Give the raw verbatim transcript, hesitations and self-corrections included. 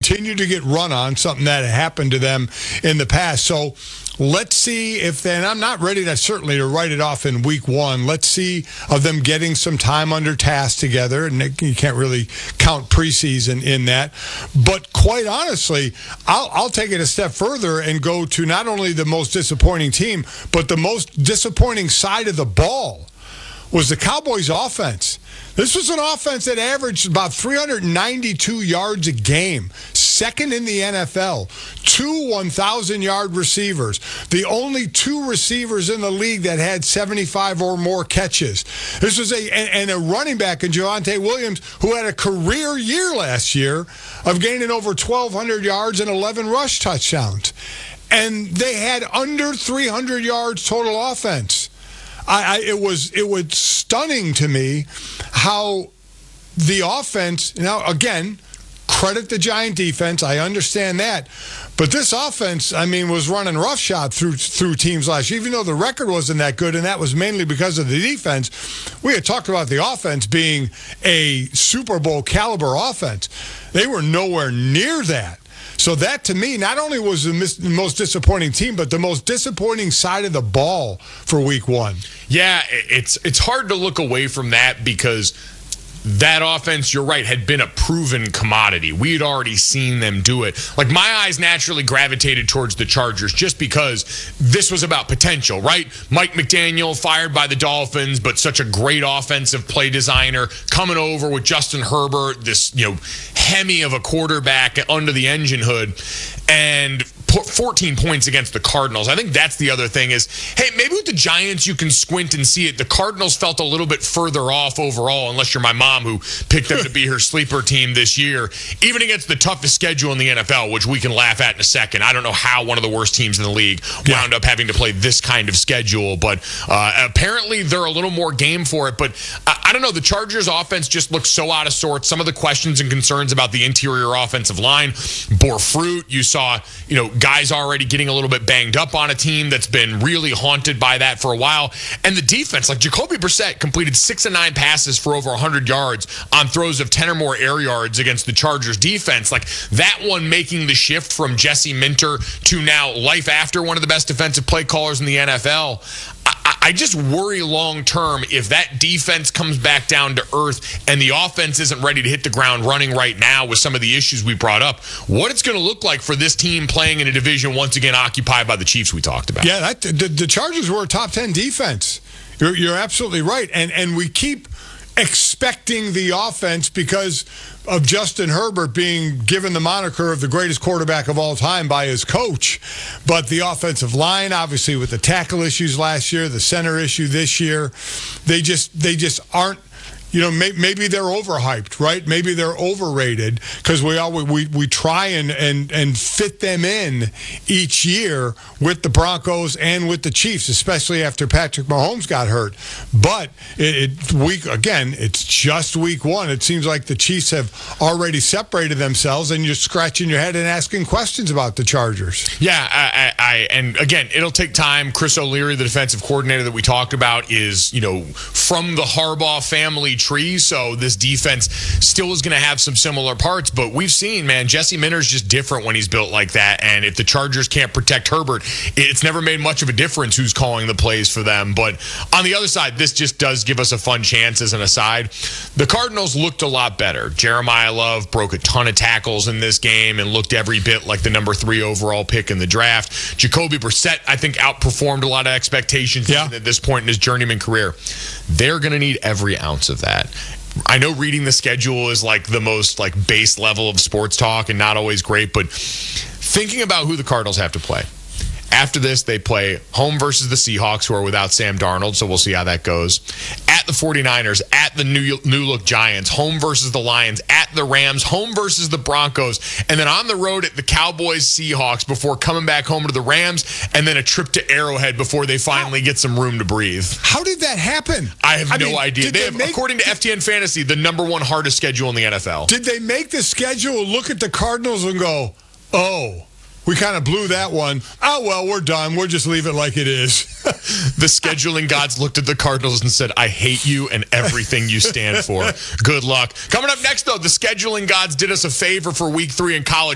continue to get run on, something that happened to them in the past. So let's see if then, I'm not ready to certainly to write it off in week one. Let's see of them getting some time under task together. And you can't really count preseason in that. But quite honestly, I'll, I'll take it a step further and go to not only the most disappointing team, but the most disappointing side of the ball was the Cowboys' offense. This was an offense that averaged about three hundred ninety-two yards a game, second in the N F L, two one thousand-yard receivers, the only two receivers in the league that had seventy-five or more catches. This was a and a running back in Javonte Williams who had a career year last year of gaining over twelve hundred yards and eleven rush touchdowns. And they had under three hundred yards total offense. I, I, it was it was stunning to me how the offense, now again, credit the Giant defense, I understand that, but this offense, I mean, was running roughshod through through teams last year, even though the record wasn't that good, and that was mainly because of the defense. We had talked about the offense being a Super Bowl caliber offense. They were nowhere near that. So that, to me, not only was the mis- most disappointing team, but the most disappointing side of the ball for week one. Yeah, it's it's hard to look away from that because that offense, you're right, had been a proven commodity. We had already seen them do it. Like, my eyes naturally gravitated towards the Chargers just because this was about potential, right? Mike McDaniel, fired by the Dolphins, but such a great offensive play designer, coming over with Justin Herbert, this, you know, Hemi of a quarterback under the engine hood, and put fourteen points against the Cardinals. I think that's the other thing is, hey, maybe with the Giants you can squint and see it. The Cardinals felt a little bit further off overall, unless you're my mom who picked them to be her sleeper team this year, even against the toughest schedule in the N F L, which we can laugh at in a second. I don't know how one of the worst teams in the league wound up having to play this kind of schedule, but uh, apparently they're a little more game for it. But I, I don't know, the Chargers offense just looks so out of sorts. Some of the questions and concerns about the interior offensive line bore fruit. You saw, you know, guys already getting a little bit banged up on a team that's been really haunted by that for a while. And the defense, like Jacoby Brissett completed six and nine passes for over one hundred yards on throws of ten or more air yards against the Chargers defense. Like, that one making the shift from Jesse Minter to now life after one of the best defensive play callers in the N F L. I just worry long-term if that defense comes back down to earth and the offense isn't ready to hit the ground running right now with some of the issues we brought up, what it's going to look like for this team playing in a division once again occupied by the Chiefs we talked about. Yeah, that, the, the Chargers were a top ten defense. You're, you're absolutely right. And, and we keep expecting the offense because of Justin Herbert being given the moniker of the greatest quarterback of all time by his coach. But the offensive line, obviously with the tackle issues last year, the center issue this year, they just they just aren't, you know, may, maybe they're overhyped, right? Maybe they're overrated because we always we we try and, and and fit them in each year with the Broncos and with the Chiefs, especially after Patrick Mahomes got hurt. But it, it week again, it's just week one. It seems like the Chiefs have already separated themselves, and you're scratching your head and asking questions about the Chargers. Yeah, I, I, I and again, it'll take time. Chris O'Leary, the defensive coordinator that we talked about, is, you know, from the Harbaugh family tree, so this defense still is going to have some similar parts, but we've seen, man, Jesse Minter's just different when he's built like that, and if the Chargers can't protect Herbert, it's never made much of a difference who's calling the plays for them. But on the other side, this just does give us a fun chance as an aside. The Cardinals looked a lot better. Jeremiah Love broke a ton of tackles in this game and looked every bit like the number three overall pick in the draft. Jacoby Brissett, I think, outperformed a lot of expectations yeah. at this point in his journeyman career. They're going to need every ounce of that. I know reading the schedule is like the most like base level of sports talk and not always great, but thinking about who the Cardinals have to play. After this, they play home versus the Seahawks, who are without Sam Darnold, so we'll see how that goes. At the 49ers, at the new, new look Giants, home versus the Lions, at the Rams, home versus the Broncos, and then on the road at the Cowboys, Seahawks, before coming back home to the Rams, and then a trip to Arrowhead before they finally get some room to breathe. How did that happen? I have I no mean, idea. They, they have, make, according to F T N Fantasy, the number one hardest schedule in the N F L. Did they make the schedule, look at the Cardinals and go, oh, we kind of blew that one. Oh, well, we're done. We'll just leave it like it is. The scheduling gods looked at the Cardinals and said, I hate you and everything you stand for. Good luck. Coming up next, though, the scheduling gods did us a favor for week three in college